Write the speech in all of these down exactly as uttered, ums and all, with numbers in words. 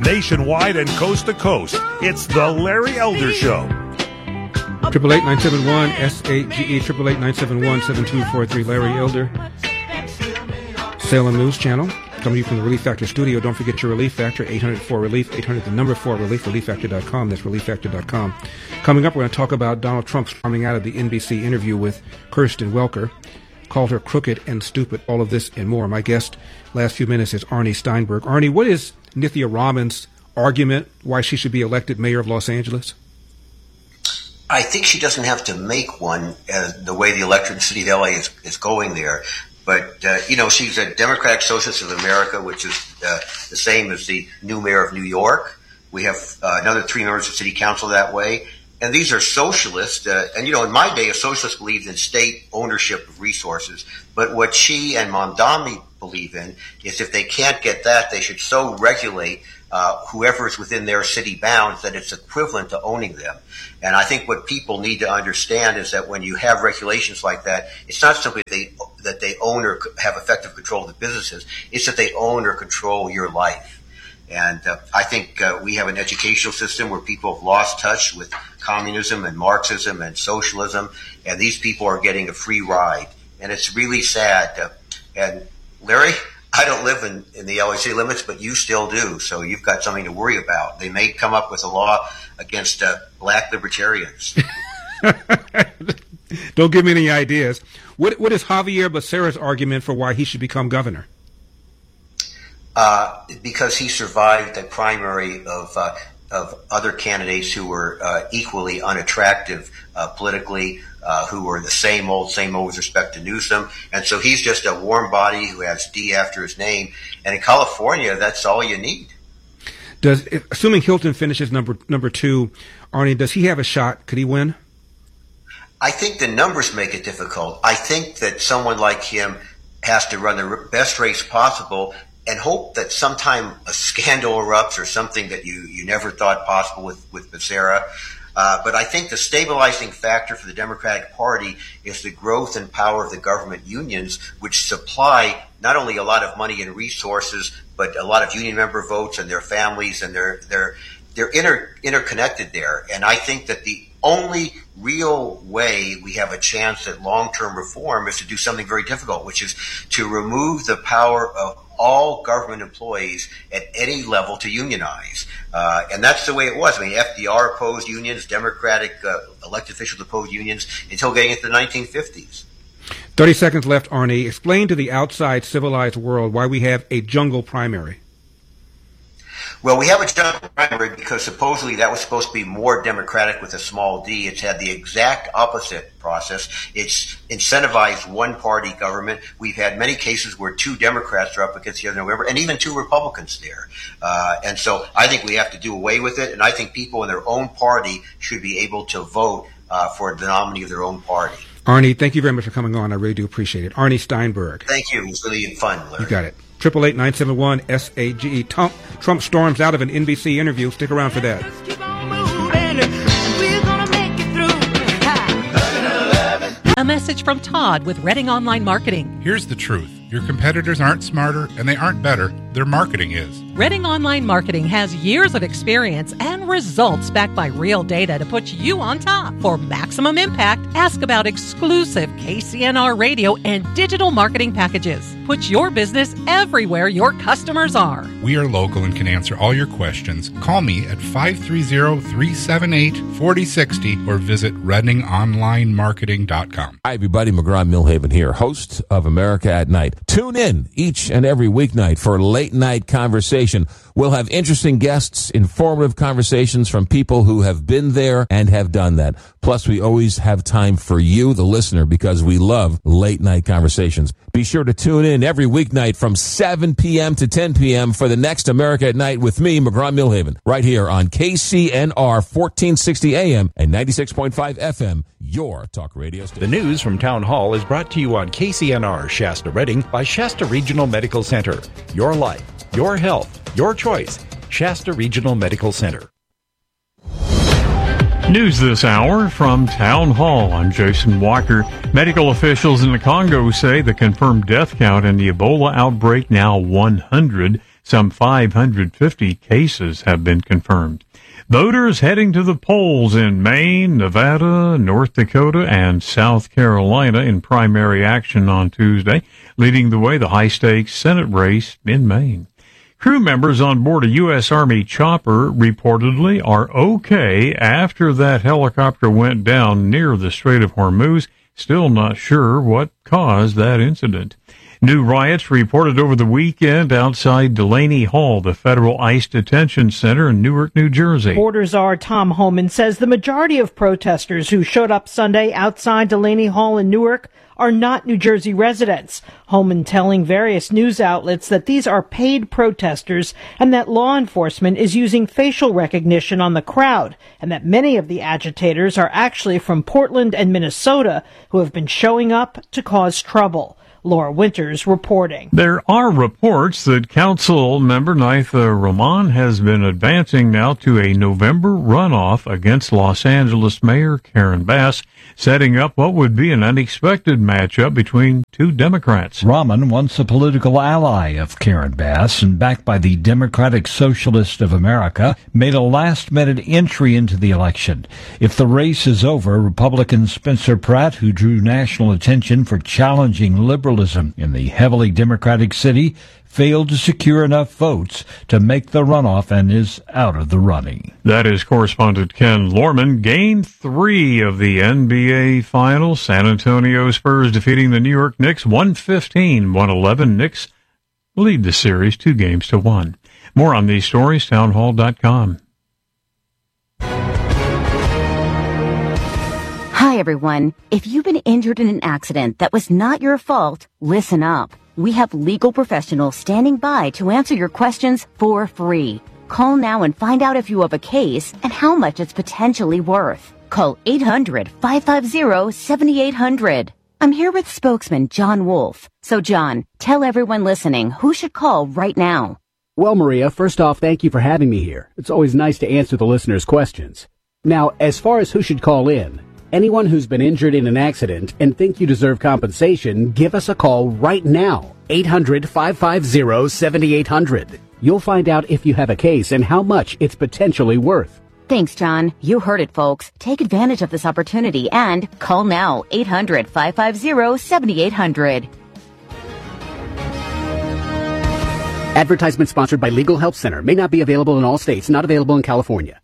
nationwide and coast to coast. It's the Larry Elder Show. Triple eight nine seven one S A G E triple eight nine seven one seven two four three. Larry Elder, Salem News Channel, coming to you from the Relief Factor studio. Don't forget your Relief Factor, eight hundred four relief, eight hundred the number four relief, relief factor dot com. That's relief factor dot com. Coming up, we're going to talk about Donald Trump storming out of the N B C interview with Kirsten Welker. Called her crooked and stupid, all of this and more. My guest last few minutes is Arnie Steinberg. Arnie, what is Nithya Raman's argument why she should be elected mayor of Los Angeles? I think she doesn't have to make one uh, the way the electorate in the city of L A is, is going there. But, uh, you know, she's a Democratic Socialist of America, which is uh, the same as the new mayor of New York. We have uh, another three members of city council that way. And these are socialists. Uh, and, you know, in my day, a socialist believed in state ownership of resources. But what she and Mamdani believe in is if they can't get that, they should so regulate uh, whoever is within their city bounds that it's equivalent to owning them. And I think what people need to understand is that when you have regulations like that, it's not simply they, that they own or have effective control of the businesses. It's that they own or control your life. And uh, I think uh, we have an educational system where people have lost touch with communism and Marxism and socialism, and these people are getting a free ride. And it's really sad. Uh, and Larry, I don't live in, in the L A city limits, but you still do. So you've got something to worry about. They may come up with a law against uh, black libertarians. Don't give me any ideas. What, what is Javier Becerra's argument for why he should become governor? Uh, because he survived a primary of uh, of other candidates who were uh, equally unattractive uh, politically, uh, who were the same old, same old with respect to Newsom. And so he's just a warm body who has D after his name. And in California, that's all you need. Does, assuming Hilton finishes number number two, Arnie, does he have a shot? Could he win? I think the numbers make it difficult. I think that someone like him has to run the best race possible and hope that sometime a scandal erupts or something that you, you never thought possible with, with Becerra. Uh, but I think the stabilizing factor for the Democratic Party is the growth and power of the government unions, which supply not only a lot of money and resources, but a lot of union member votes and their families, and they're, they're, they're inter, interconnected there. And I think that the only real way we have a chance at long-term reform is to do something very difficult, which is to remove the power of all government employees at any level to unionize. Uh, and that's the way it was. I mean, F D R opposed unions, Democratic uh, elected officials opposed unions until getting into the nineteen fifties. thirty seconds left, Arnie. Explain to the outside civilized world why we have a jungle primary. Well, we have a jungle primary because supposedly that was supposed to be more democratic with a small d. It's had the exact opposite process. It's incentivized one-party government. We've had many cases where two Democrats are up against the other, November, and even two Republicans there. Uh, and so I think we have to do away with it, and I think people in their own party should be able to vote uh, for the nominee of their own party. Arnie, thank you very much for coming on. I really do appreciate it. Arnie Steinberg. Thank you. It was really fun, Larry. You got it. Triple eight nine seven one S A G E. Trump, Trump storms out of an N B C interview. Stick around for that. A message from Todd with Reading Online Marketing. Here's the truth. Your competitors aren't smarter and they aren't better. Their marketing is. Reading Online Marketing has years of experience and results backed by real data to put you on top. For maximum impact, ask about exclusive K C N R radio and digital marketing packages. Put your business everywhere your customers are. We are local and can answer all your questions. Call me at five three zero, three seven eight, four zero six zero or visit reading online marketing dot com. Hi, everybody. McGraw Milhaven here, host of America at Night. Tune in each and every weeknight for Late Night Conversation. We'll have interesting guests, informative conversations from people who have been there and have done that. Plus, we always have time for you, the listener, because we love late night conversations. Be sure to tune in every weeknight from seven p.m. to ten p.m. for the next America at Night with me, McGraw Milhaven, right here on K C N R fourteen sixty A M and ninety-six point five F M, your talk radio station. The news from Town Hall is brought to you on K C N R Shasta Reading by Shasta Regional Medical Center. Your life, your health, your choice. Shasta Regional Medical Center. News this hour from Town Hall. I'm Jason Walker. Medical officials in the Congo say the confirmed death count in the Ebola outbreak now one hundred. Some five hundred fifty cases have been confirmed. Voters heading to the polls in Maine, Nevada, North Dakota, and South Carolina in primary action on Tuesday, leading the way the high-stakes Senate race in Maine. Crew members on board a U S. Army chopper reportedly are okay after that helicopter went down near the Strait of Hormuz. Still not sure what caused that incident. New riots reported over the weekend outside Delaney Hall, the federal ICE detention center in Newark, New Jersey. Reporters Czar Tom Homan says the majority of protesters who showed up Sunday outside Delaney Hall in Newark are not New Jersey residents. Homan telling various news outlets that these are paid protesters and that law enforcement is using facial recognition on the crowd, and that many of the agitators are actually from Portland and Minnesota who have been showing up to cause trouble. Laura Winters reporting. There are reports that Council member Naitha Rahman has been advancing now to a November runoff against Los Angeles Mayor Karen Bass, setting up what would be an unexpected matchup between two Democrats. Rahman, once a political ally of Karen Bass and backed by the Democratic Socialist of America, made a last-minute entry into the election. If the race is over, Republican Spencer Pratt, who drew national attention for challenging liberalism in the heavily Democratic city, failed to secure enough votes to make the runoff and is out of the running. That is correspondent Ken Lorman. Game three of the N B A Finals. San Antonio Spurs defeating the New York Knicks one fifteen to one eleven. Knicks lead the series two games to one. More on these stories, townhall dot com. Hi, everyone. If you've been injured in an accident that was not your fault, listen up. We have legal professionals standing by to answer your questions for free. Call now and find out if you have a case and how much it's potentially worth. Call eight hundred, five five zero, seven eight zero zero. I'm here with spokesman John Wolf. So, John, tell everyone listening who should call right now. Well, Maria, first off, thank you for having me here. It's always nice to answer the listeners' questions. Now, as far as who should call in, anyone who's been injured in an accident and think you deserve compensation, give us a call right now. eight hundred, five five zero, seven eight zero zero. You'll find out if you have a case and how much it's potentially worth. Thanks, John. You heard it, folks. Take advantage of this opportunity and call now. eight hundred, five five zero, seven eight zero zero. Advertisement sponsored by Legal Help Center. May not be available in all states. Not available in California.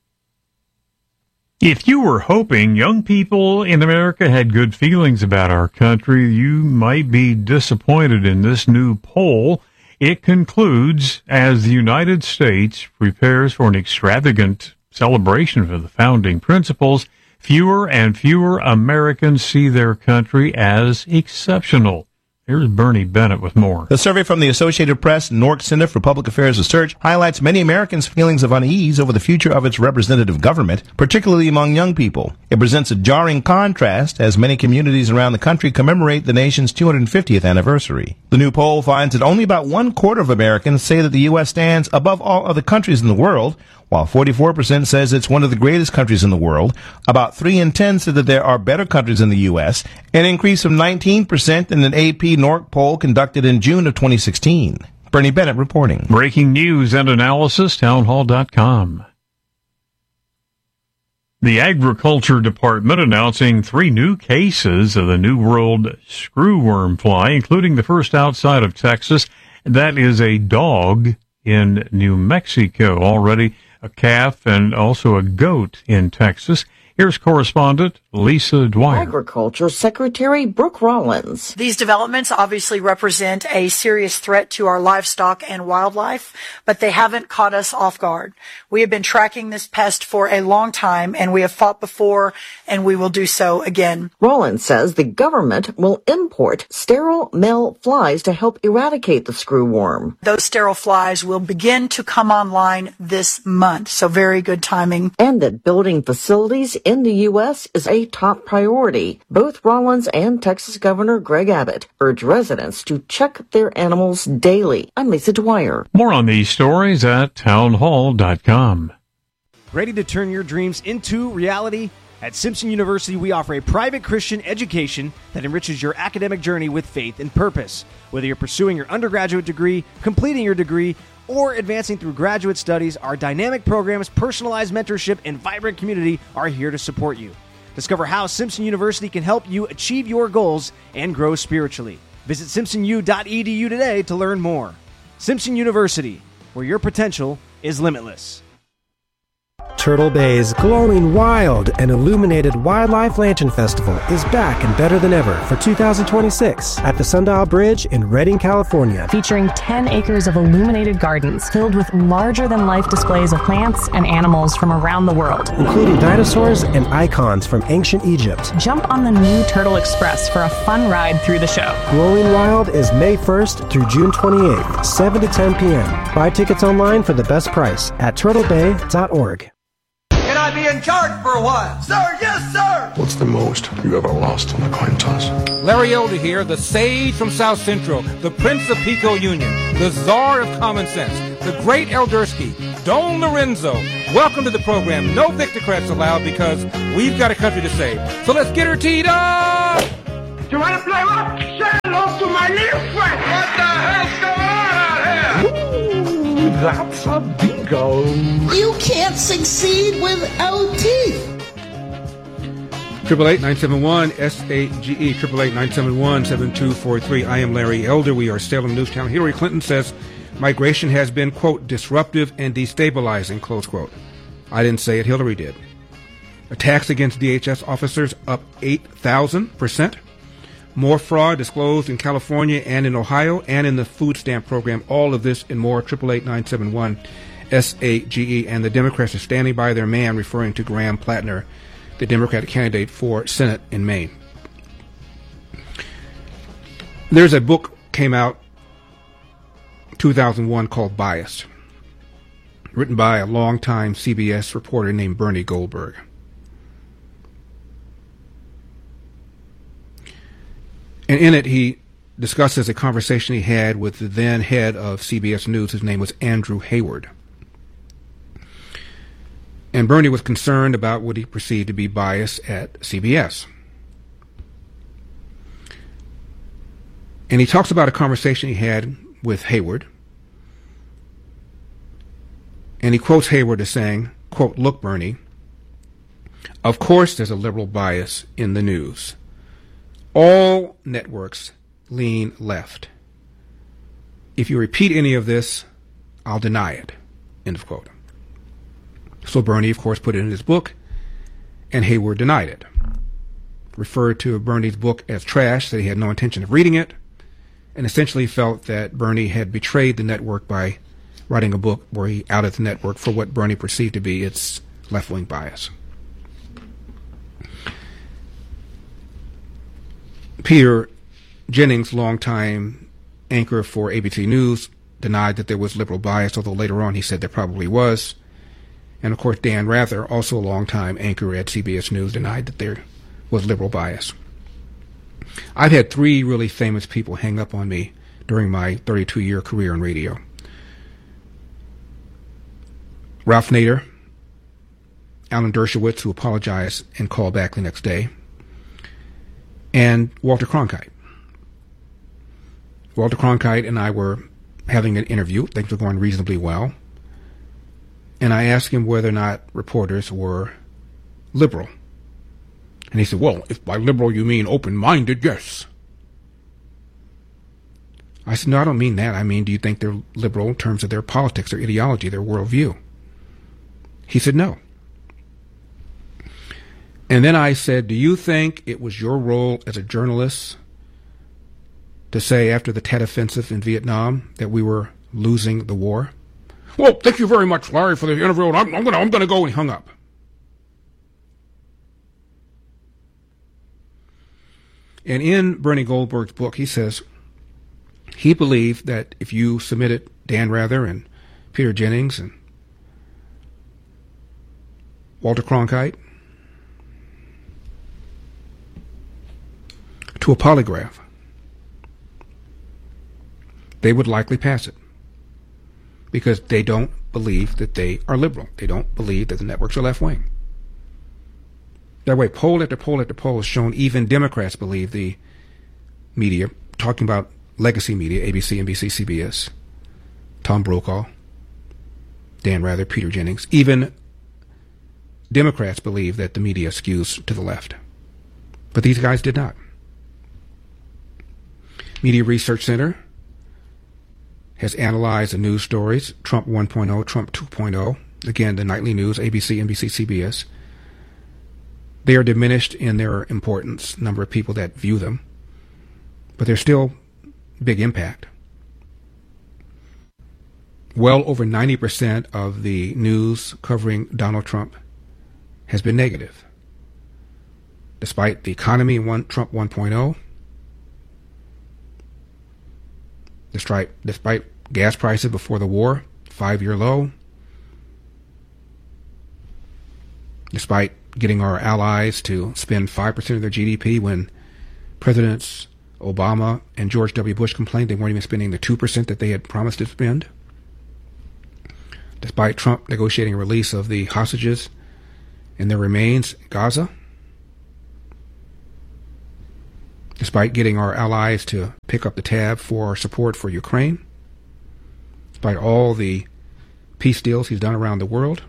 If you were hoping young people in America had good feelings about our country, you might be disappointed in this new poll. It concludes, as the United States prepares for an extravagant celebration of the founding principles, fewer and fewer Americans see their country as exceptional. Here's Bernie Bennett with more. The survey from the Associated Press and Nork Center for Public Affairs Research highlights many Americans' feelings of unease over the future of its representative government, particularly among young people. It presents a jarring contrast as many communities around the country commemorate the nation's two hundred fiftieth anniversary. The new poll finds that only about one quarter of Americans say that the U S stands above all other countries in the world, while forty-four percent says it's one of the greatest countries in the world. About three in ten said that there are better countries than the U S, an increase from nineteen percent in an A P Nork poll conducted in June of twenty sixteen. Bernie Bennett reporting. Breaking news and analysis, townhall dot com. The Agriculture Department announcing three new cases of the New World screwworm fly, including the first outside of Texas. That is a dog in New Mexico. Already a calf and also a goat in Texas. Here's correspondent Lisa Dwyer. Agriculture Secretary Brooke Rollins. These developments obviously represent a serious threat to our livestock and wildlife, but they haven't caught us off guard. We have been tracking this pest for a long time, and we have fought before, and we will do so again. Rollins says the government will import sterile male flies to help eradicate the screwworm. Those sterile flies will begin to come online this month, so very good timing. And that building facilities in the U S is a top priority. Both Rollins and Texas Governor Greg Abbott urge residents to check their animals daily. I'm Lisa Dwyer. More on these stories at townhall dot com. Ready to turn your dreams into reality? At Simpson University, we offer a private Christian education that enriches your academic journey with faith and purpose. Whether you're pursuing your undergraduate degree, completing your degree, or advancing through graduate studies, our dynamic programs, personalized mentorship, and vibrant community are here to support you. Discover how Simpson University can help you achieve your goals and grow spiritually. Visit simpson u dot e d u today to learn more. Simpson University, where your potential is limitless. Turtle Bay's glowing wild and illuminated Wildlife Lantern Festival is back and better than ever for two thousand twenty-six at the Sundial Bridge in Redding, California. Featuring ten acres of illuminated gardens filled with larger-than-life displays of plants and animals from around the world, including dinosaurs and icons from ancient Egypt. Jump on the new Turtle Express for a fun ride through the show. Glowing Wild is May first through June twenty-eighth, seven to ten p.m. Buy tickets online for the best price at turtle bay dot org. Can I be in charge for a while? Sir, yes, sir! What's the most you ever lost on a coin toss? Larry Elder here, the sage from South Central, the Prince of Pico Union, the czar of common sense, the great Eldersky, Don Lorenzo. Welcome to the program. No Victocrats allowed because we've got a country to save. So let's get her teed up! You want to play rock? Say hello to my little friend! What the hell's going on out here? Ooh, that's a bingo. You can't succeed without teeth. Triple eight nine seven one S A G E. Triple eight nine seven one seven two four three. I am Larry Elder. We are Salem News Channel. Hillary Clinton says migration has been, quote, disruptive and destabilizing, close quote. I didn't say it. Hillary did. Attacks against D H S officers up eight thousand percent. More fraud disclosed in California and in Ohio and in the food stamp program. All of this and more. Triple eight nine seven one S A G E. And the Democrats are standing by their man, referring to Graham Plattner, the Democratic candidate for Senate in Maine. There's a book came out two thousand one called Biased, written by a longtime C B S reporter named Bernie Goldberg. And in it, he discusses a conversation he had with the then head of C B S News. His name was Andrew Hayward. And Bernie was concerned about what he perceived to be bias at C B S. And he talks about a conversation he had with Hayward. And he quotes Hayward as saying, quote, "Look, Bernie, of course there's a liberal bias in the news. All networks lean left. If you repeat any of this, I'll deny it." End of quote. So Bernie, of course, put it in his book, and Hayward denied it. Referred to Bernie's book as trash, said he had no intention of reading it, and essentially felt that Bernie had betrayed the network by writing a book where he outed the network for what Bernie perceived to be its left-wing bias. Peter Jennings, longtime anchor for A B C News, denied that there was liberal bias, although later on he said there probably was. And, of course, Dan Rather, also a longtime anchor at C B S News, denied that there was liberal bias. I've had three really famous people hang up on me during my thirty-two-year career in radio. Ralph Nader, Alan Dershowitz, who apologized and called back the next day, and Walter Cronkite. Walter Cronkite and I were having an interview. Things were going reasonably well. And I asked him whether or not reporters were liberal. And he said, well, if by liberal you mean open-minded, yes. I said, no, I don't mean that. I mean, do you think they're liberal in terms of their politics, their ideology, their worldview? He said, no. And then I said, do you think it was your role as a journalist to say after the Tet Offensive in Vietnam that we were losing the war? Well, thank you very much, Larry, for the interview. I'm, I'm going I'm to go. And he hung up. And in Bernie Goldberg's book, he says he believed that if you submitted Dan Rather and Peter Jennings and Walter Cronkite to a polygraph, they would likely pass it because they don't believe that they are liberal. They don't believe that the networks are left-wing. That way, poll after poll after poll has shown even Democrats believe the media, talking about legacy media, A B C, N B C, C B S, Tom Brokaw, Dan Rather, Peter Jennings, even Democrats believe that the media skews to the left. But these guys did not. Media Research Center has analyzed the news stories, Trump one point oh, Trump two point oh, again, the nightly news, A B C, N B C, C B S. They are diminished in their importance, number of people that view them, but they're still big impact. Well over ninety percent of the news covering Donald Trump has been negative. Despite the economy in one, Trump one point oh, despite, despite gas prices before the war, five-year low, despite getting our allies to spend five percent of their G D P when Presidents Obama and George W. Bush complained they weren't even spending the two percent that they had promised to spend, despite Trump negotiating a release of the hostages and their remains in Gaza, despite getting our allies to pick up the tab for support for Ukraine, despite all the peace deals he's done around the world,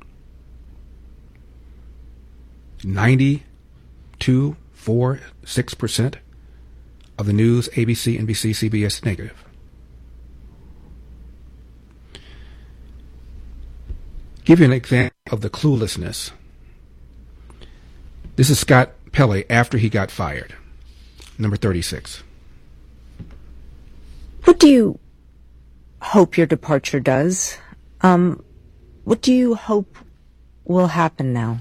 ninety-two, four, six percent of the news, A B C, N B C, C B S, negative. Give you an example of the cluelessness. This is Scott Pelley after he got fired. Number thirty-six. What do you hope your departure does? Um, what do you hope will happen now?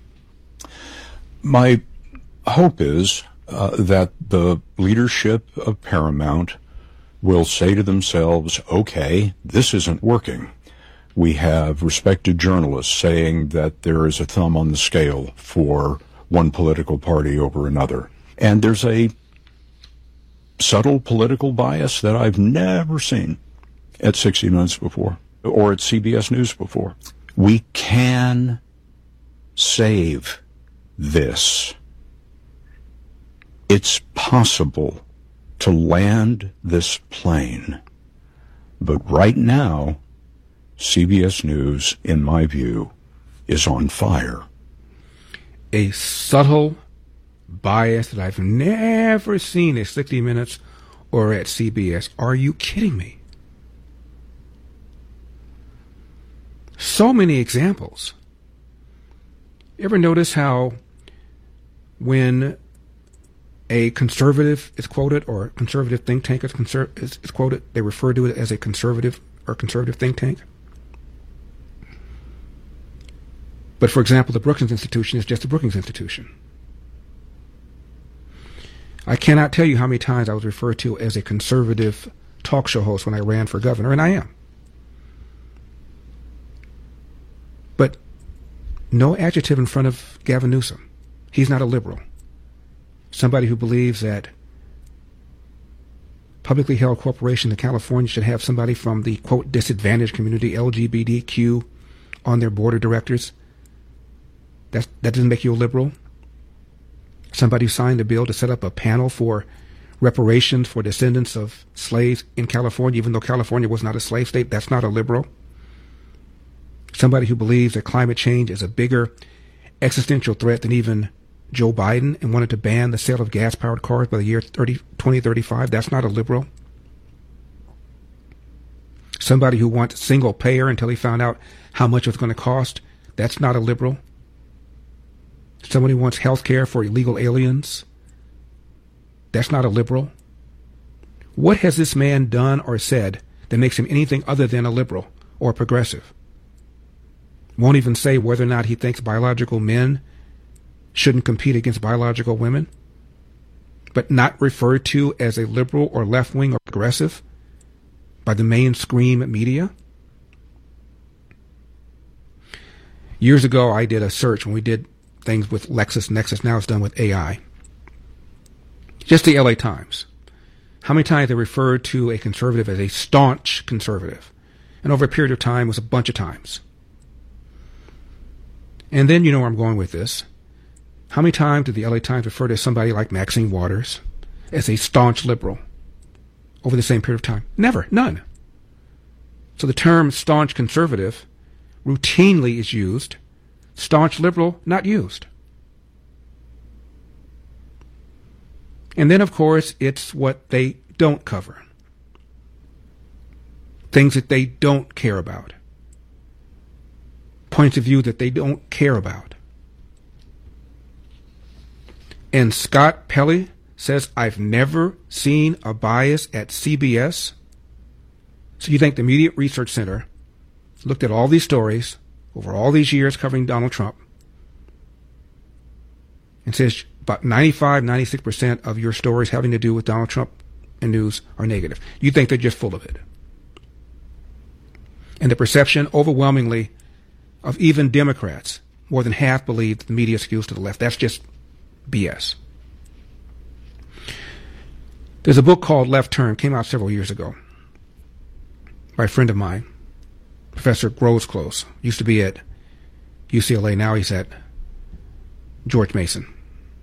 My hope is uh, that the leadership of Paramount will say to themselves, okay, this isn't working. We have respected journalists saying that there is a thumb on the scale for one political party over another. And there's a subtle political bias that I've never seen at sixty minutes before or at C B S News before. We can save this. It's possible to land this plane. But right now, C B S News, in my view, is on fire. A subtle bias that I've never seen at sixty minutes or at C B S. Are you kidding me? So many examples. You ever notice how when a conservative is quoted or a conservative think tank is, conser- is, is quoted, they refer to it as a conservative or conservative think tank? But for example, the Brookings Institution is just the Brookings Institution. I cannot tell you how many times I was referred to as a conservative talk show host when I ran for governor, and I am. But no adjective in front of Gavin Newsom. He's not a liberal. Somebody who believes that publicly held corporations in California should have somebody from the, quote, disadvantaged community, L G B T Q, on their board of directors. That, that doesn't make you a liberal. Somebody who signed a bill to set up a panel for reparations for descendants of slaves in California, even though California was not a slave state. That's not a liberal. Somebody who believes that climate change is a bigger existential threat than even Joe Biden and wanted to ban the sale of gas-powered cars by the year twenty thirty-five. That's not a liberal. Somebody who wants single payer until he found out how much it was going to cost. That's not a liberal. Somebody who wants health care for illegal aliens. That's not a liberal. What has this man done or said that makes him anything other than a liberal or a progressive? Won't even say whether or not he thinks biological men shouldn't compete against biological women, but not referred to as a liberal or left-wing or progressive by the mainstream media. Years ago, I did a search when we did things with LexisNexis. Now it's done with A I. Just the L A Times. How many times they referred to a conservative as a staunch conservative? And over a period of time, it was a bunch of times. And then you know where I'm going with this. How many times did the L A Times refer to somebody like Maxine Waters as a staunch liberal over the same period of time? Never. None. So the term staunch conservative routinely is used. Staunch liberal, not used. And then, of course, it's what they don't cover. Things that they don't care about. Points of view that they don't care about. And Scott Pelley says, I've never seen a bias at C B S. So you think the Media Research Center looked at all these stories over all these years covering Donald Trump and says about ninety-five, ninety-six percent of your stories having to do with Donald Trump and news are negative. You think they're just full of it. And the perception overwhelmingly of even Democrats, more than half believe that the media skews to the left. That's just B S. There's a book called Left Turn, came out several years ago by a friend of mine, Professor Grosclose. Used to be at U C L A, now he's at George Mason.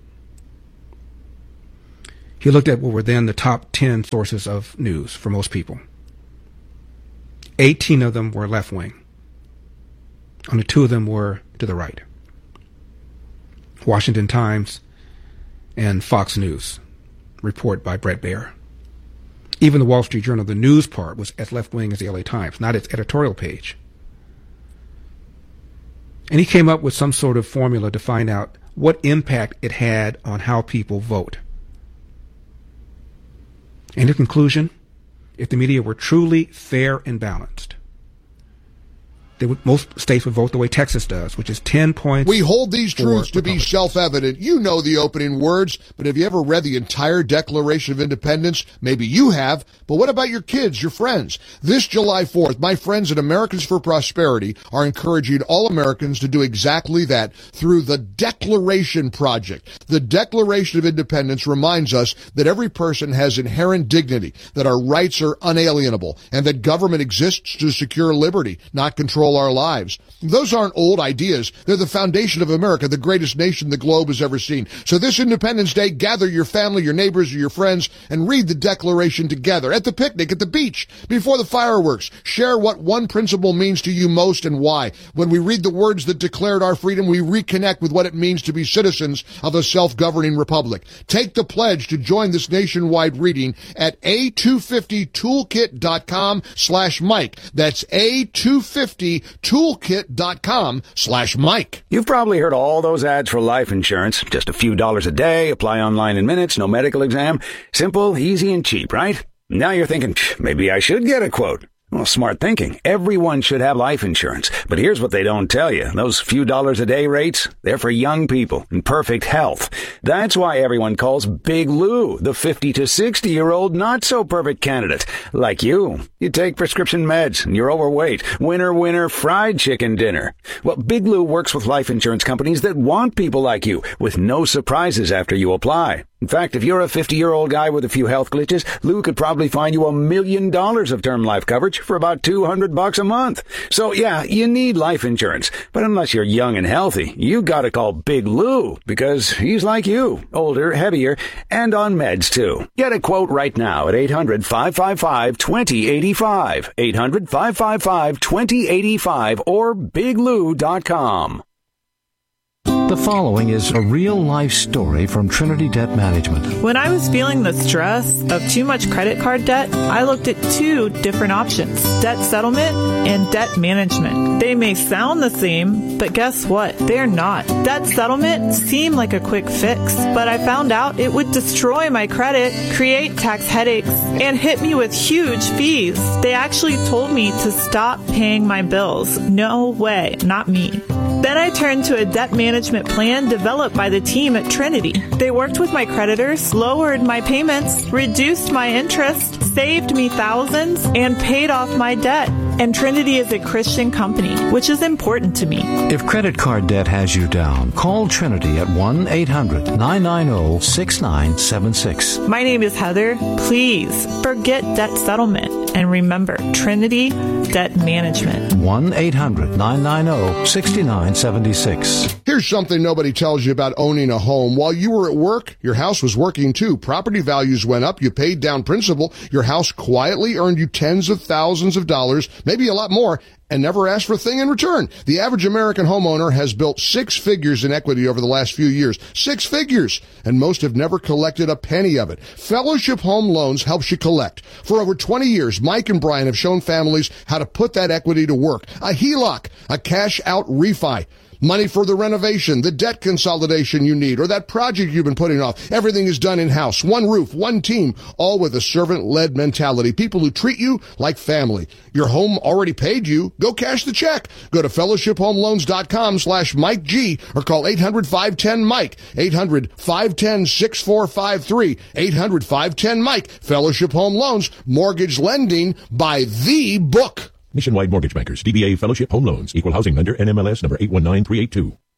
He looked at what were then the top ten sources of news for most people. eighteen of them were left-wing. Only two of them were to the right. Washington Times and Fox News, report by Bret Baier. Even the Wall Street Journal, the news part, was as left-wing as the L A Times, not its editorial page. And he came up with some sort of formula to find out what impact it had on how people vote. And in conclusion, if the media were truly fair and balanced, they would, most states would vote the way Texas does, which is ten points. We hold these truths to be self-evident. You know the opening words, but have you ever read the entire Declaration of Independence? Maybe you have, but what about your kids, your friends? This July fourth, my friends at Americans for Prosperity are encouraging all Americans to do exactly that through the Declaration Project. The Declaration of Independence reminds us that every person has inherent dignity, that our rights are unalienable, and that government exists to secure liberty, not control our lives. Those aren't old ideas. They're the foundation of America, the greatest nation the globe has ever seen. So this Independence Day, gather your family, your neighbors, or your friends, and read the Declaration together at the picnic, at the beach, before the fireworks. Share what one principle means to you most and why. When we read the words that declared our freedom, we reconnect with what it means to be citizens of a self-governing republic. Take the pledge to join this nationwide reading at A two fifty toolkit dot com slash Mike. That's A two fifty toolkit dot com slash Mike. You've probably heard all those ads for life insurance. Just a few dollars a day, apply online in minutes, no medical exam. Simple, easy, and cheap, right? Now you're thinking, maybe I should get a quote. Well, smart thinking. Everyone should have life insurance. But here's what they don't tell you. Those few dollars a day rates, they're for young people in perfect health. That's why everyone calls Big Lou the fifty to sixty-year-old not-so-perfect candidate. Like you. You take prescription meds and you're overweight. Winner, winner, fried chicken dinner. Well, Big Lou works with life insurance companies that want people like you with no surprises after you apply. In fact, if you're a fifty-year-old guy with a few health glitches, Lou could probably find you a million dollars of term life coverage for about two hundred bucks a month. So yeah, you need life insurance. But unless you're young and healthy, you gotta call Big Lou because he's like you, older, heavier, and on meds too. Get a quote right now at eight hundred, five five five, two zero eight five, eight hundred, five five five, two zero eight five or big lou dot com. The following is a real-life story from Trinity Debt Management. When I was feeling the stress of too much credit card debt, I looked at two different options, debt settlement and debt management. They may sound the same, but guess what? They're not. Debt settlement seemed like a quick fix, but I found out it would destroy my credit, create tax headaches, and hit me with huge fees. They actually told me to stop paying my bills. No way, not me. Then I turned to a debt management plan developed by the team at Trinity. They worked with my creditors, lowered my payments, reduced my interest, saved me thousands, and paid off my debt. And Trinity is a Christian company, which is important to me. If credit card debt has you down, call Trinity at one eight hundred, nine nine zero, six nine seven six. My name is Heather. Please forget debt settlement And remember, Trinity Debt Management. one eight hundred nine nine zero six nine seven six. Here's something nobody tells you about owning a home. While you were at work, your house was working too. Property values went up. You paid down principal. Your house quietly earned you tens of thousands of dollars, maybe a lot more, and never asked for a thing in return. The average American homeowner has built six figures in equity over the last few years. Six figures! And most have never collected a penny of it. Fellowship Home Loans helps you collect. For over twenty years, Mike and Brian have shown families how to put that equity to work. A H E L O C, a cash-out refi. Money for the renovation, the debt consolidation you need, or that project you've been putting off. Everything is done in-house. One roof, one team, all with a servant-led mentality. People who treat you like family. Your home already paid you. Go cash the check. Go to fellowship home loans dot com slash Mike G or call eight hundred five one zero Mike. eight hundred five one zero six four five three. eight hundred five one zero Mike. Fellowship Home Loans. Mortgage lending by the book. Nationwide Mortgage Bankers, D B A Fellowship Home Loans, Equal Housing Lender, N M L S number eight one nine three eight two.